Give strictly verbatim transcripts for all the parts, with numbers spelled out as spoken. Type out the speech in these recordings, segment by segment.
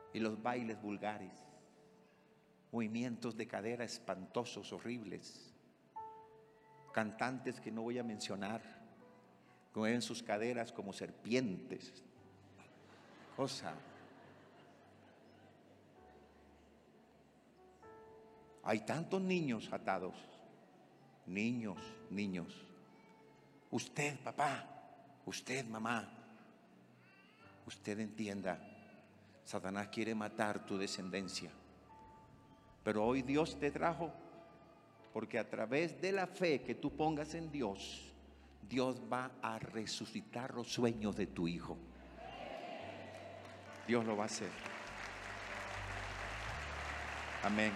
y los bailes vulgares, movimientos de cadera espantosos, horribles, cantantes que no voy a mencionar, que mueven sus caderas como serpientes, cosa. Hay tantos niños atados, niños, niños. Usted, papá, usted, mamá, usted entienda, Satanás quiere matar tu descendencia, pero hoy Dios te trajo porque a través de la fe que tú pongas en Dios, Dios va a resucitar los sueños de tu hijo. Dios lo va a hacer. Amén.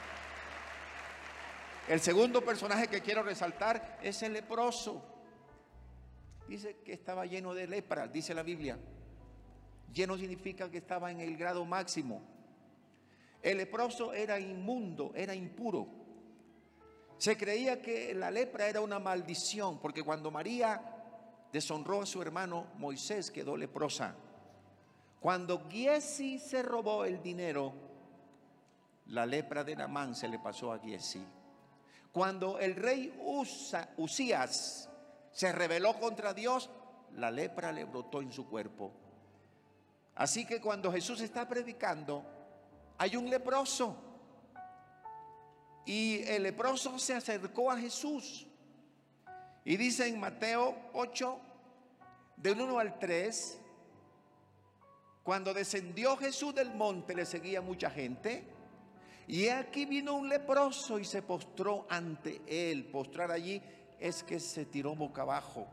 El segundo personaje que quiero resaltar es el leproso. Dice que estaba lleno de lepra, dice la Biblia. Lleno significa que estaba en el grado máximo. El leproso era inmundo, era impuro. Se creía que la lepra era una maldición, porque cuando María deshonró a su hermano Moisés, quedó leprosa. Cuando Giezi se robó el dinero, la lepra de Naamán se le pasó a Giezi. Cuando el rey Usa, Usías se rebeló contra Dios, la lepra le brotó en su cuerpo. Así que cuando Jesús está predicando, hay un leproso. Y el leproso se acercó a Jesús. Y dice en Mateo ocho, del uno al tres, cuando descendió Jesús del monte, le seguía mucha gente. Y aquí vino un leproso y se postró ante él. Postrar allí es que se tiró boca abajo.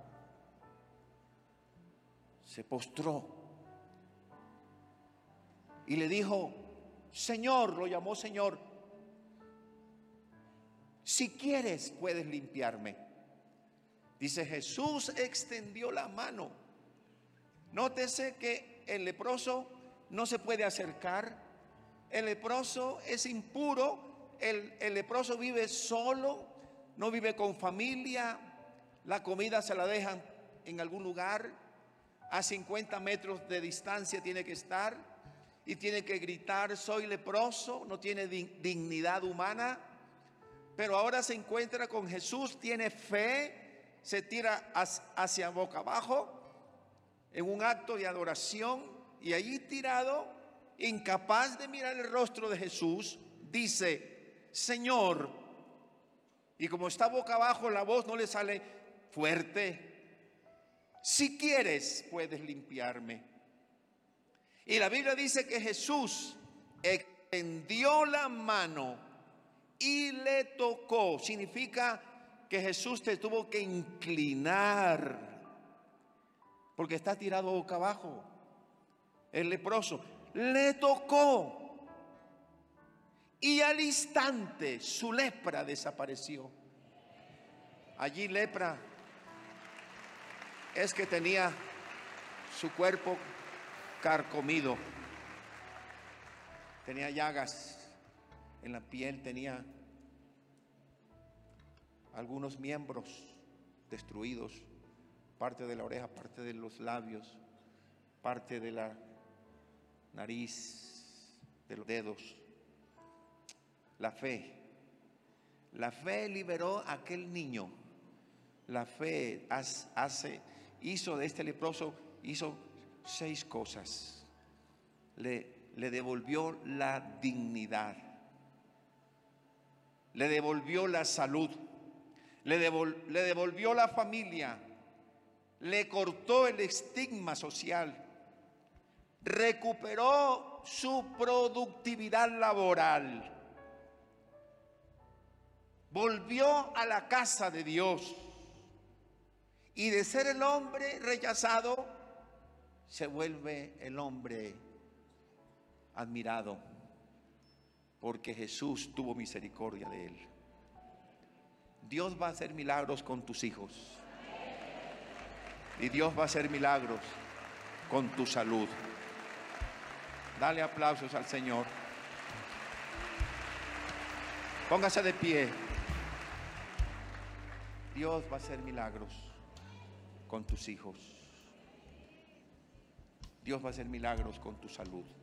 Se postró. Y le dijo, Señor, lo llamó Señor, si quieres puedes limpiarme. Dice, Jesús extendió la mano. Nótese que el leproso no se puede acercar. El leproso es impuro. El, el leproso vive solo, no vive con familia. La comida se la dejan en algún lugar. A cincuenta metros de distancia tiene que estar. Y tiene que gritar, soy leproso. No tiene dignidad humana. Pero ahora se encuentra con Jesús, tiene fe, se tira hacia boca abajo en un acto de adoración, y allí tirado, incapaz de mirar el rostro de Jesús, dice, Señor, y como está boca abajo, la voz no le sale fuerte, si quieres puedes limpiarme. Y la Biblia dice que Jesús extendió la mano y le tocó. Significa que Jesús te tuvo que inclinar, porque está tirado boca abajo. El leproso le tocó y al instante su lepra desapareció. Allí lepra es que tenía su cuerpo carcomido, tenía llagas en la piel, tenía algunos miembros destruidos, parte de la oreja, parte de los labios, parte de la nariz, de los dedos. La fe, la fe liberó a aquel niño. La fe hace, hizo de este leproso, hizo seis cosas. Le, le devolvió la dignidad, le devolvió la salud, le, devol, le devolvió la familia, le cortó el estigma social, recuperó su productividad laboral, volvió a la casa de Dios, y de ser el hombre rechazado se vuelve el hombre admirado, porque Jesús tuvo misericordia de él. Dios va a hacer milagros con tus hijos, y Dios va a hacer milagros con tu salud. Dale aplausos al Señor. Póngase de pie. Dios va a hacer milagros con tus hijos. Dios va a hacer milagros con tu salud.